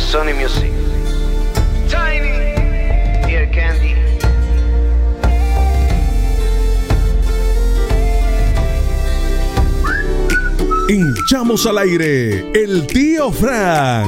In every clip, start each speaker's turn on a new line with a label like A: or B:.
A: Sony Music. Tiny. Ear Candy.
B: Hinchamos al aire, el tío Fran.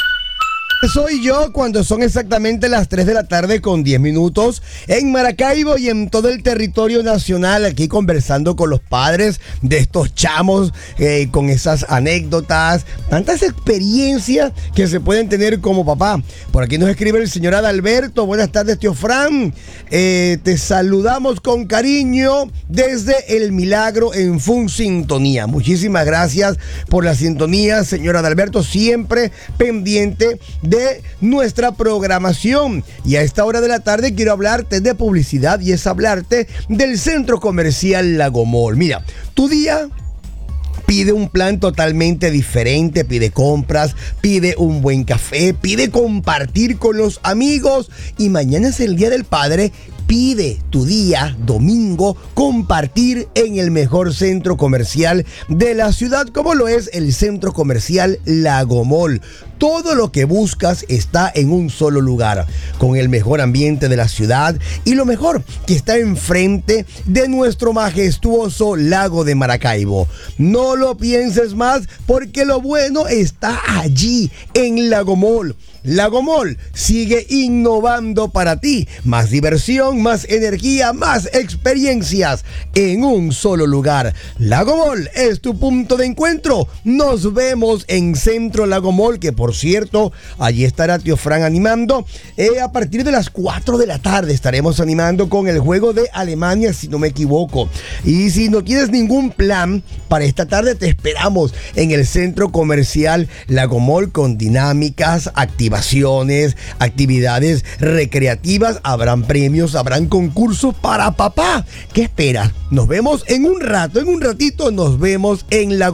C: Soy yo cuando son exactamente las 3 de la tarde con 10 minutos en Maracaibo y en todo el territorio nacional, aquí conversando con los padres de estos chamos, con esas anécdotas, tantas experiencias que se pueden tener como papá. Por aquí nos escribe el señor Adalberto. Buenas tardes, tío Fran. Te saludamos con cariño desde El Milagro en Fun Sintonía. Muchísimas gracias por la sintonía, señor Adalberto, siempre pendiente de nuestra programación. Y a esta hora de la tarde quiero hablarte de publicidad, y es hablarte del Centro Comercial Lago Mall. Mira, tu día pide un plan totalmente diferente, pide compras, pide un buen café, pide compartir con los amigos, y mañana es el Día del Padre. Pide tu día, domingo, compartir en el mejor centro comercial de la ciudad, como lo es el Centro Comercial Lago Mall. Todo lo que buscas está en un solo lugar, con el mejor ambiente de la ciudad y lo mejor, que está enfrente de nuestro majestuoso lago de Maracaibo. No lo pienses más, porque lo bueno está allí, en Lago Mall. Lago Mall sigue innovando para ti. Más diversión, más energía, más experiencias en un solo lugar. Lago Mall es tu punto de encuentro. Nos vemos en Centro Lago Mall, que por cierto, allí estará tío Fran animando. A partir de las 4 de la tarde estaremos animando con el juego de Alemania, si no me equivoco. Y si no tienes ningún plan para esta tarde, te esperamos en el Centro Comercial Lago Mall con dinámicas, actividades recreativas, habrán premios, habrán concursos para papá. ¿Qué esperas? Nos vemos en un ratito nos vemos en la